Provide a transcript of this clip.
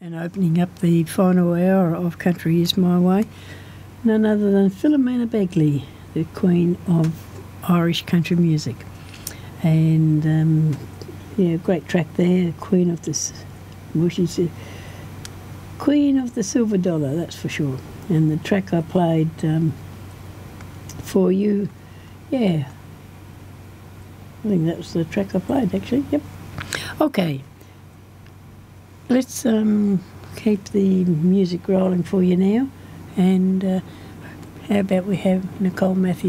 And opening up the final hour of Country Is My Way, none other than Philomena Begley, the Queen of Irish country music. And yeah, great track there, Queen of the Silver Dollar, that's for sure. And the track I played for you, yeah, I think that was the track I played actually. Yep. Okay. Let's keep the music rolling for you now, and how about we have Nicole Matthews.